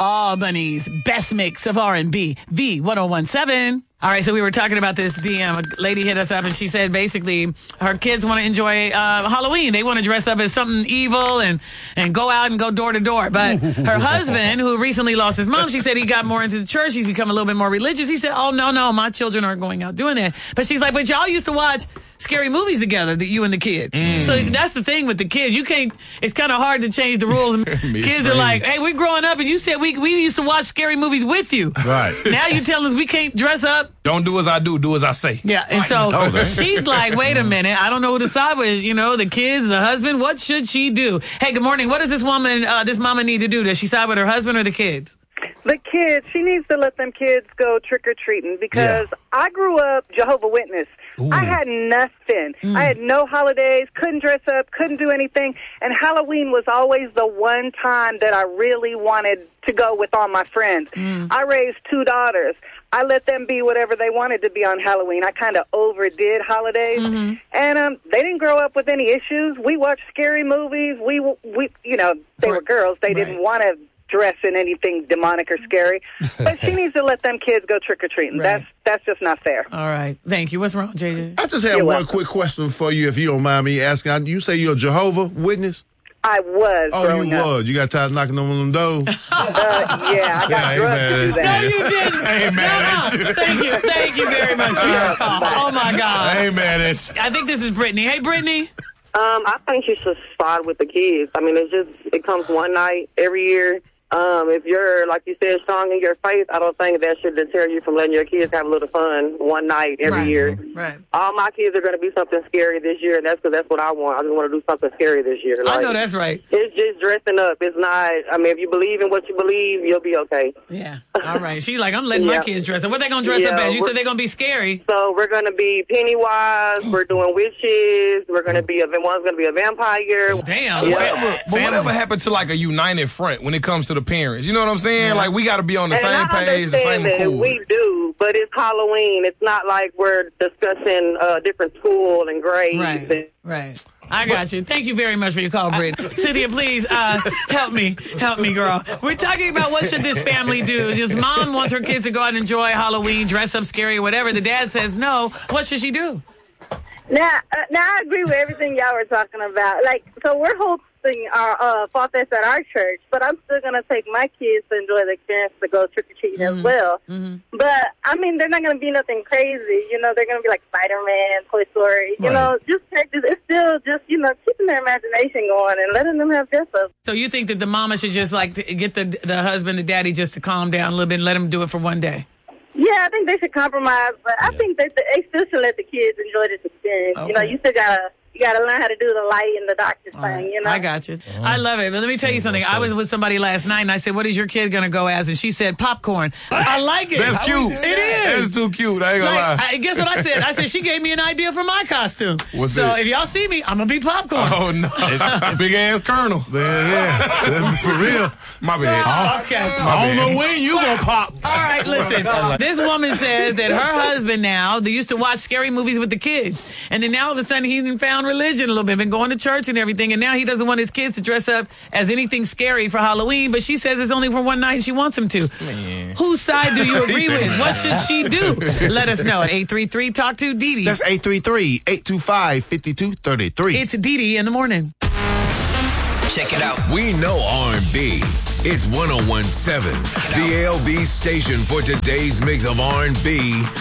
Albany's best mix of R&B, V1017. All right, so we were talking about this DM. A lady hit us up and she said basically her kids want to enjoy Halloween. They want to dress up as something evil and go out and go door to door. But her husband, who recently lost his mom, she said he got more into the church. He's become a little bit more religious. He said, oh, no, my children aren't going out doing that. But she's like, but y'all used to watch scary movies together, you and the kids. So that's the thing with the kids. You can't, it's kind of hard to change the rules. Kids are like, hey, we're growing up and you said we used to watch scary movies with you. Right. Now you tell us we can't dress up. Don't do as I do as I say. Yeah, and so she's like, wait a minute, I don't know who to side with, the kids, the husband, what should she do? Hey, good morning, what does this woman, this mama need to do? Does she side with her husband or the kids? The kids, she needs to let them kids go trick-or-treating because I grew up Jehovah's Witness. Ooh. I had nothing. I had no holidays, couldn't dress up, couldn't do anything. And Halloween was always the one time that I really wanted to go with all my friends. I raised 2 daughters. I let them be whatever they wanted to be on Halloween. I kind of overdid holidays. And they didn't grow up with any issues. We watched scary movies. We they were girls. They didn't want to dress in anything demonic or scary. But she needs to let them kids go trick-or-treating. Right. That's just not fair. All right. Thank you. What's wrong, JJ? I just have one quick question for you, if you don't mind me asking. You say you're a Jehovah's Witness? I was. Oh, you was. You got tired knocking on them doors? I got drugs to do that. No, you didn't. Hey, man. Thank you very much for your call. Oh, my God. Hey, man. I think this is Brittany. Hey, Brittany. I think you should side with the kids. I mean, it comes one night every year. If you're, like you said, strong in your faith, I don't think that should deter you from letting your kids have a little fun one night every year. Right. All my kids are going to be something scary this year, and that's because that's what I want. I just want to do something scary this year. I know that's right. It's just dressing up. It's not, if you believe in what you believe, you'll be okay. Yeah. All right. She's like, I'm letting my kids dress up. What they going to dress up as? You said they're going to be scary. So we're going to be Pennywise. We're doing witches. We're going to be, one's going to be a vampire. Damn. But whatever happened to like a united front when it comes to the parents? You know what I'm saying? Yeah. Like, we got to be on the same page, the same accord. We do, but it's Halloween. It's not like we're discussing different school and grades. Right. I got you. Thank you very much for your call, Britt. Cynthia, please help me, girl. We're talking about what should this family do. His mom wants her kids to go out and enjoy Halloween, dress up scary, whatever. The dad says no. What should she do? Now I agree with everything y'all were talking about. So we're hosting our Fall Fest at our church, but I'm still going to take my kids to enjoy the experience to go trick-or-treating as well. But, they're not going to be nothing crazy. They're going to be like Spider-Man, Toy Story. It's still just, keeping their imagination going and letting them have dress-up. So you think that the mama should just, get the husband, the daddy, just to calm down a little bit and let them do it for one day? Yeah, I think they should compromise, but I think that they still should let the kids enjoy this experience. Okay. You still got to learn how to do the light and the darkness thing, I got you. I love it. But let me tell you something. I was with somebody last night, and I said, what is your kid going to go as? And she said, popcorn. I like it. That's cute. It is. That's too cute. I ain't going to lie. Guess what I said? I said, she gave me an idea for my costume. What's so it? If y'all see me, I'm going to be popcorn. Oh, no. Big ass Colonel. Yeah. For real. My bad. Okay. I don't know when you going to pop. All right, listen. This woman says that her husband now, they used to watch scary movies with the kids. And then now all of a sudden he's found religion a little bit, been going to church and everything. And now he doesn't want his kids to dress up as anything scary for Halloween. But she says it's only for one night and she wants them to. Man. Whose side do you agree with? What should she do? Let us know at 833-TALK-TO-DD. That's 833-825-5233. It's Didi in the morning. Check it out. We know R&B. It's 1017, the LB station for today's mix of R&B,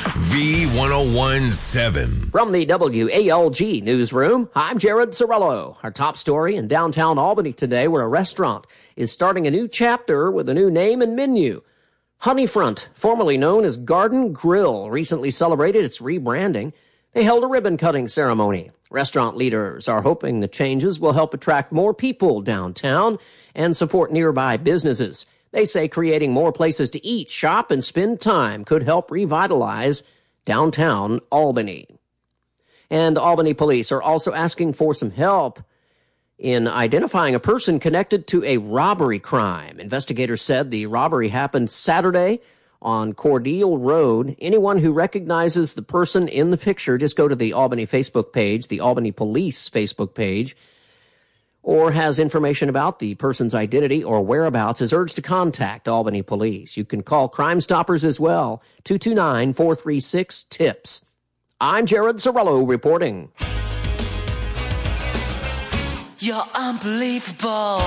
V1017. From the WALG newsroom, I'm Jared Sorello. Our top story in downtown Albany today, where a restaurant is starting a new chapter with a new name and menu. Honeyfront, formerly known as Garden Grill, recently celebrated its rebranding. They held a ribbon-cutting ceremony. Restaurant leaders are hoping the changes will help attract more people downtown and support nearby businesses. They say creating more places to eat, shop, and spend time could help revitalize downtown Albany. And Albany police are also asking for some help in identifying a person connected to a robbery crime. Investigators said the robbery happened Saturday on Cordial Road. Anyone who recognizes the person in the picture, just go to the Albany Facebook page, the Albany Police Facebook page. or has information about the person's identity or whereabouts is urged to contact Albany Police. You can call Crime Stoppers as well, 229-436-TIPS. I'm Jared Sorello reporting. You're unbelievable.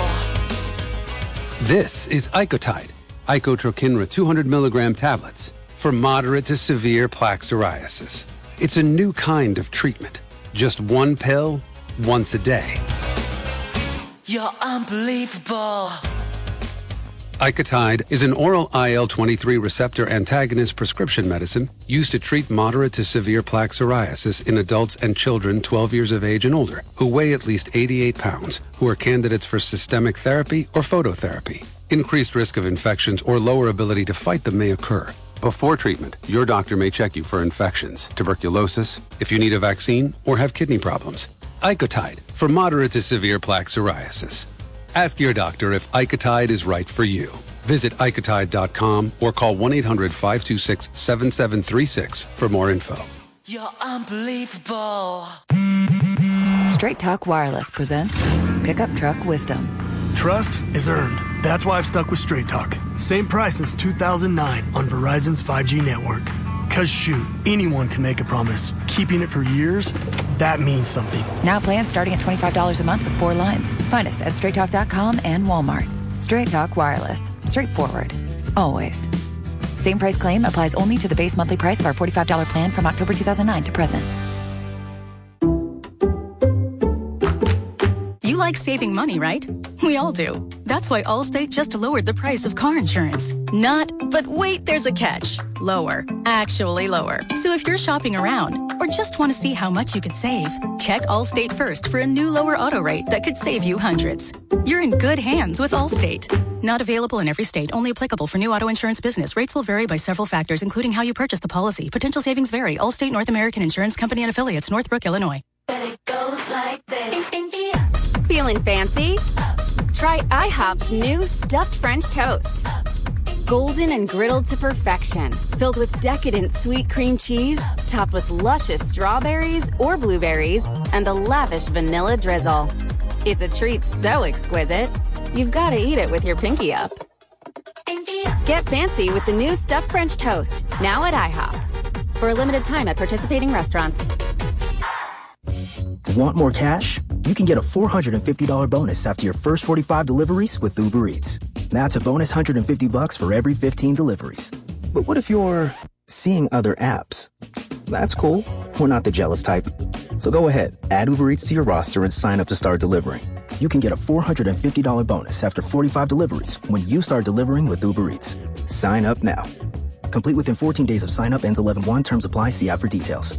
This is Icotide, Icotrokinra 200 milligram tablets for moderate to severe plaque psoriasis. It's a new kind of treatment. Just one pill, once a day. You're unbelievable. Icotide is an oral IL-23 receptor antagonist prescription medicine used to treat moderate to severe plaque psoriasis in adults and children 12 years of age and older who weigh at least 88 pounds, who are candidates for systemic therapy or phototherapy. Increased risk of infections or lower ability to fight them may occur. Before treatment, your doctor may check you for infections, tuberculosis, if you need a vaccine, or have kidney problems. Icotide for moderate to severe plaque psoriasis. Ask your doctor if Icotide is right for you. Visit Icotide.com or call 1-800-526-7736 for more info. You're unbelievable. Straight Talk Wireless presents Pickup Truck Wisdom. Trust is earned. That's why I've stuck with Straight Talk. Same price since 2009 on Verizon's 5G network. Cause shoot, anyone can make a promise. Keeping it for years, that means something. Now plans starting at $25 a month with 4 lines. Find us at straighttalk.com and Walmart. Straight Talk Wireless. Straightforward. Always. Same price claim applies only to the base monthly price of our $45 plan from October 2009 to present. You like saving money, right? We all do. That's why Allstate just lowered the price of car insurance. Not, but wait, there's a catch. Lower. Actually lower. So if you're shopping around or just want to see how much you could save, check Allstate first for a new lower auto rate that could save you hundreds. You're in good hands with Allstate. Not available in every state. Only applicable for new auto insurance business. Rates will vary by several factors, including how you purchase the policy. Potential savings vary. Allstate North American Insurance Company and Affiliates, Northbrook, Illinois. But it goes like this. Feeling fancy? Try IHOP's new stuffed French toast. Golden and griddled to perfection. Filled with decadent sweet cream cheese, topped with luscious strawberries or blueberries, and a lavish vanilla drizzle. It's a treat so exquisite, you've got to eat it with your pinky up. Get fancy with the new stuffed French toast, now at IHOP. For a limited time at participating restaurants. Want more cash? You can get a $450 bonus after your first 45 deliveries with Uber Eats. That's a bonus $150 for every 15 deliveries. But what if you're seeing other apps? That's cool. We're not the jealous type. So go ahead, add Uber Eats to your roster and sign up to start delivering. You can get a $450 bonus after 45 deliveries when you start delivering with Uber Eats. Sign up now. Complete within 14 days of sign up. Ends 11/1. Terms apply. See app for details.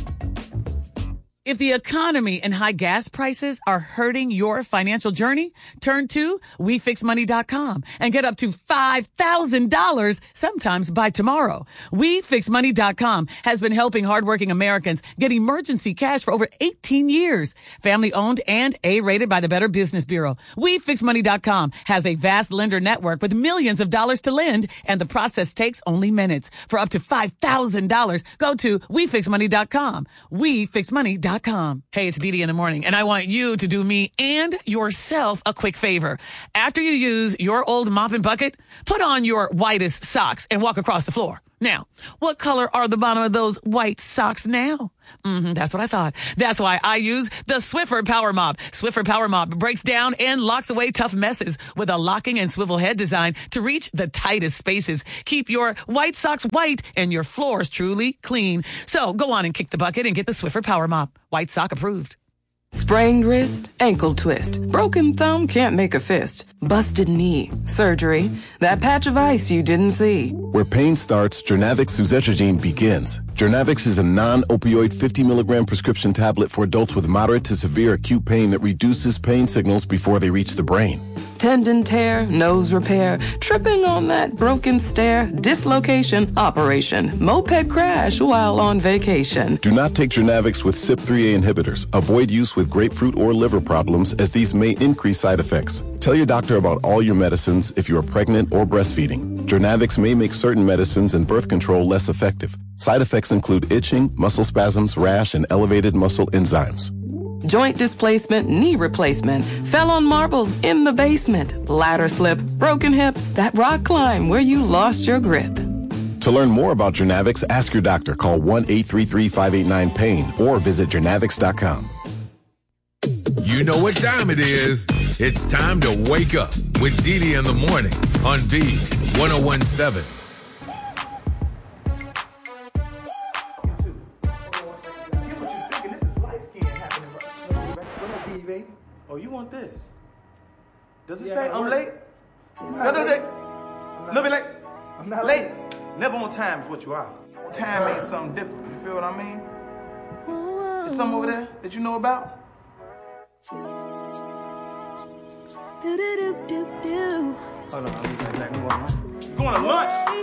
If the economy and high gas prices are hurting your financial journey, turn to WeFixMoney.com and get up to $5,000 sometimes by tomorrow. WeFixMoney.com has been helping hardworking Americans get emergency cash for over 18 years. Family owned and A-rated by the Better Business Bureau. WeFixMoney.com has a vast lender network with millions of dollars to lend, and the process takes only minutes. For up to $5,000, go to WeFixMoney.com. WeFixMoney.com. Hey, it's Dee Dee in the morning, and I want you to do me and yourself a quick favor. After you use your old mop and bucket, put on your whitest socks and walk across the floor. Now, what color are the bottom of those white socks now? That's what I thought. That's why I use the Swiffer Power Mop. Swiffer Power Mop breaks down and locks away tough messes with a locking and swivel head design to reach the tightest spaces. Keep your white socks white and your floors truly clean. So go on and kick the bucket and get the Swiffer Power Mop. White sock approved. Sprained wrist, ankle twist, broken thumb, can't make a fist, busted knee, surgery, that patch of ice you didn't see. Where pain starts, Jernavix suzetrigine begins. Jernavix is a non-opioid 50 milligram prescription tablet for adults with moderate to severe acute pain that reduces pain signals before they reach the brain. Tendon tear, nose repair, tripping on that broken stair, dislocation, operation, moped crash while on vacation. Do not take Jernavix with CYP3A inhibitors. Avoid use with grapefruit or liver problems, as these may increase side effects. Tell your doctor about all your medicines if you are pregnant or breastfeeding. Jernavix may make certain medicines and birth control less effective. Side effects include itching, muscle spasms, rash, and elevated muscle enzymes. Joint displacement, knee replacement, fell on marbles in the basement, ladder slip, broken hip, that rock climb where you lost your grip. To learn more about Jernavix, ask your doctor. Call 1-833-589-PAIN or visit jernavix.com. You know what time it is. It's time to wake up with Didi in the morning on V1017. Oh, you want this? Does it say I'm late? No, late. Little bit late. I'm not late. Never on time is what you are. Time means something different. You feel what I mean? There's something over there that you know about? Hold on, I'm going to lunch. You going to lunch?